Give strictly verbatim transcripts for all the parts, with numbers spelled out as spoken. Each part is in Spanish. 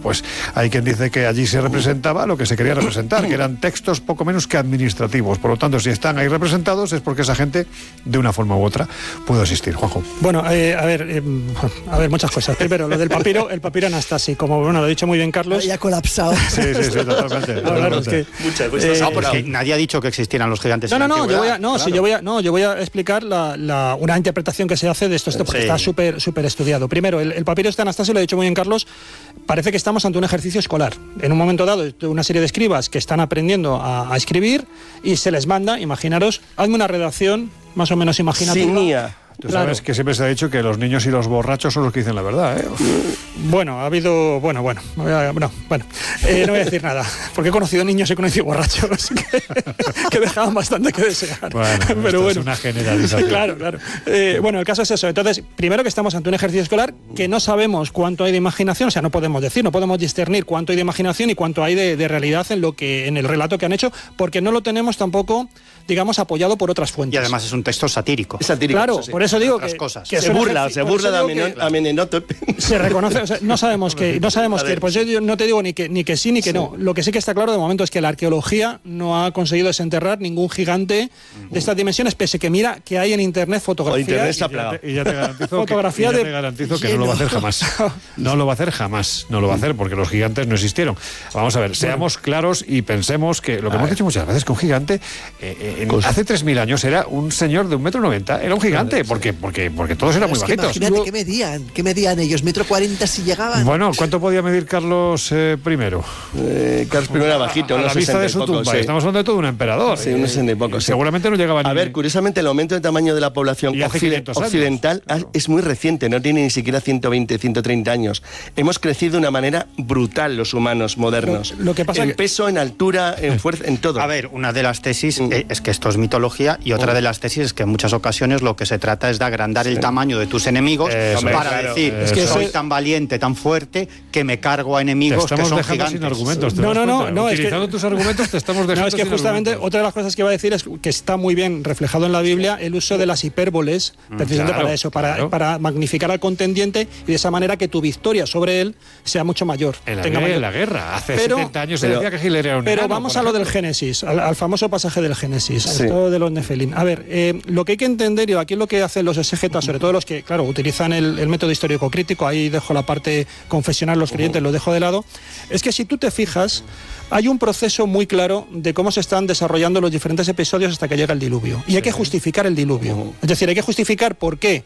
pues hay quien dice que allí se representaba lo que se quería representar, que eran textos poco menos que administrativos. Por lo tanto, si están ahí representados es porque esa gente, de una forma u otra, pudo existir. Juanjo. Bueno, eh, a ver, eh, a ver, muchas cosas. Primero, lo del papiro, el papiro Anastasi, como bueno, lo ha dicho muy bien Carlos. Ya ha colapsado. Sí, sí, sí, totalmente. No, claro, es que, Muchas veces. eh, No, porque nadie ha dicho que existieran los gigantes. No, no, no, yo voy a, no, claro. si yo voy a, no, yo voy a explicar la, la, una interpretación que se hace de esto, esto porque Sí. está súper, súper estudiado. Primero, el, el papiro este Anastasio, lo ha dicho muy bien Carlos, parece que estamos ante un ejercicio escolar. En un momento dado, una serie de escribas que están aprendiendo a, a escribir y se les manda, imaginaros, hazme una redacción más o menos imaginativa. Sinía. Tú Claro. sabes que siempre se ha dicho que los niños y los borrachos son los que dicen la verdad, ¿eh? Bueno, ha habido... Bueno, bueno, no, bueno, bueno eh, no voy a decir nada, porque he conocido niños y he conocido borrachos que, que dejaban bastante que desear. Bueno, pero esto bueno. es una generalización. Claro, claro. Eh, bueno, el caso es eso. Entonces, primero que estamos ante un ejercicio escolar que no sabemos cuánto hay de imaginación, o sea, no podemos decir, no podemos discernir cuánto hay de imaginación y cuánto hay de, de realidad en lo que en el relato que han hecho, porque no lo tenemos tampoco, digamos, apoyado por otras fuentes. Y además es un texto satírico. Es satírico. Claro, eso sí. por eso digo Otras que, cosas. que Se es un burla, ejercicio- se por burla eso de digo que- Amenenoto. se reconoce, o sea, no sabemos que no sabemos que, pues yo no te digo ni que ni que sí ni que no. Lo que sí que está claro de momento es que la arqueología no ha conseguido desenterrar ningún gigante de estas dimensiones, pese que mira que hay en internet fotografías. O internet está Y ya plagado. te, y ya te garantizo, que, Fotografía y ya de te garantizo que no lo va a hacer jamás. No lo va a hacer jamás. No lo va a hacer porque los gigantes no existieron. Vamos a ver, seamos claros y pensemos que lo que hemos dicho muchas veces, que un gigante eh, eh, en- hace tres mil años era un señor de un metro noventa. Era un gigante porque, porque, porque todos eran muy Es que bajitos. imagínate, Luego- ¿qué medían? ¿Qué medían ellos? ¿Metro cuarenta si llegaban? Bueno, ¿cuánto podía medir Carlos eh, primero? Eh, Carlos I era bajito, A la unos vista sesenta de y su pocos, tumba. sí. Estamos hablando de todo un emperador. Sí, unos sesenta y Eh, pocos, sí. Seguramente no llegaba ni... A ver, curiosamente, el aumento de tamaño de la población Y hace occide- quinientos años, occidental claro. es muy reciente, no tiene ni siquiera ciento veinte, ciento treinta años. Hemos crecido de una manera brutal los humanos modernos. Lo- lo que pasa en que- peso, en altura, en fuerza, en todo. A ver, una de las tesis Mm. eh, es que esto es mitología y otra de las tesis es que en muchas ocasiones lo que se trata es de agrandar el tamaño de tus enemigos Eso, para claro. decir, Es que soy ese- tan valiente, tan fuerte, que me cargo a Te enemigos que estamos son dejando gigantes. sin argumentos. ¿te No, das no, no, cuenta? no, es que- Utilizando tus argumentos te estamos dejando No, es que sin justamente argumentos. otra de las cosas que iba a decir es que está muy bien reflejado en la Biblia el uso de las hipérboles, precisamente claro, para eso, para, claro. para magnificar al contendiente y de esa manera que tu victoria sobre él sea mucho mayor. En la, tenga guerra, mayor- en la guerra, hace Pero- setenta años se pero- decía que Hitler era un Pero enano, vamos por a lo del ejemplo. Génesis, al, al famoso pasaje del Génesis, Sí. esto de los Nefelín. A ver, eh, lo que hay que entender, y aquí lo que hacen los exégetas, sobre todo los que, claro, utilizan el, el método histórico crítico, ahí dejo la parte confesional, los creyentes lo dejo de lado, es que si tú te fijas, hay un proceso muy claro de cómo se están desarrollando los diferentes episodios hasta que llega el diluvio. Y hay que justificar el diluvio. Es decir, hay que justificar por qué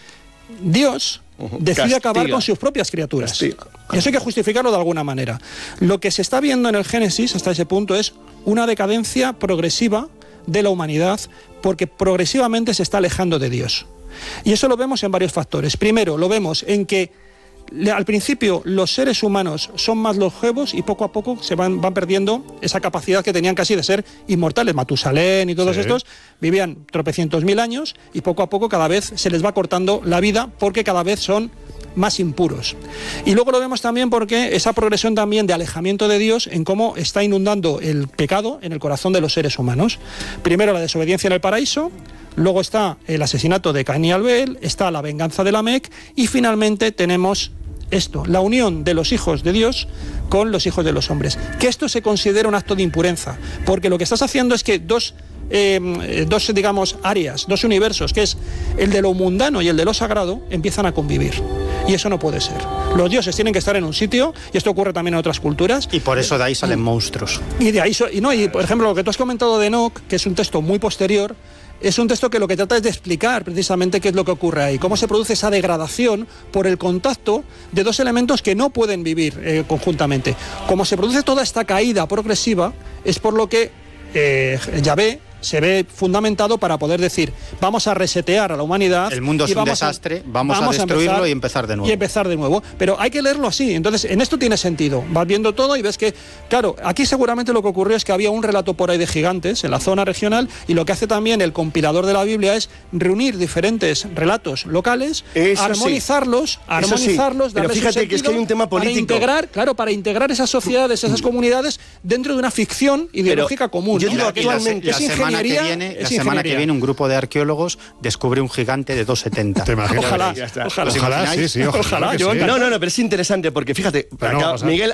Dios decide Castiga. acabar con sus propias criaturas. Castiga. Y eso hay que justificarlo de alguna manera. Lo que se está viendo en el Génesis hasta ese punto es una decadencia progresiva de la humanidad porque progresivamente se está alejando de Dios. Y eso lo vemos en varios factores. Primero, lo vemos en que le- al principio los seres humanos son más longevos y poco a poco se van, van perdiendo esa capacidad que tenían casi de ser inmortales. Matusalén y todos Sí. estos vivían tropecientos mil años y poco a poco cada vez se les va cortando la vida porque cada vez son más impuros. Y luego lo vemos también porque esa progresión también de alejamiento de Dios en cómo está inundando el pecado en el corazón de los seres humanos. Primero la desobediencia en el paraíso, luego está el asesinato de Caín y Abel, está la venganza de Lamec y finalmente tenemos esto, la unión de los hijos de Dios con los hijos de los hombres. Que esto se considera un acto de impureza, porque lo que estás haciendo es que dos, eh, dos digamos, áreas, dos universos, que es el de lo mundano y el de lo sagrado, empiezan a convivir. Y eso no puede ser. Los dioses tienen que estar en un sitio, y esto ocurre también en otras culturas. Y por eso de ahí salen monstruos. Y de ahí, so- y no, y por ejemplo, lo que tú has comentado de Enoch, que es un texto muy posterior, es un texto que lo que trata es de explicar precisamente qué es lo que ocurre ahí, cómo se produce esa degradación por el contacto de dos elementos que no pueden vivir eh, conjuntamente. Como se produce toda esta caída progresiva, es por lo que eh, Yahvé se ve fundamentado para poder decir, vamos a resetear a la humanidad. El mundo es y un vamos desastre, vamos a destruirlo y empezar de nuevo. Y empezar de nuevo. Pero hay que leerlo así. Entonces, en esto tiene sentido. Vas viendo todo y ves que, claro, aquí seguramente lo que ocurrió es que había un relato por ahí de gigantes en la zona regional y lo que hace también el compilador de la Biblia es reunir diferentes relatos locales, Eso sí. armonizarlos, Eso sí. armonizarlos, Pero darles un fíjate que es que hay un tema para político. integrar, claro, para integrar esas sociedades, esas comunidades dentro de una ficción ideológica común. yo ¿no? digo Que la, actualmente- la es semana que ingeniería, viene, la es semana que ingeniería. viene un grupo de arqueólogos descubre un gigante de dos setenta. ¿Te imaginas? Ojalá, Ya está. ojalá. Ojalá, sí, sí, ojalá, Ojalá, que yo sí. encantado. No, no, no, pero es interesante porque fíjate, Pero no va a acá pasar. Miguel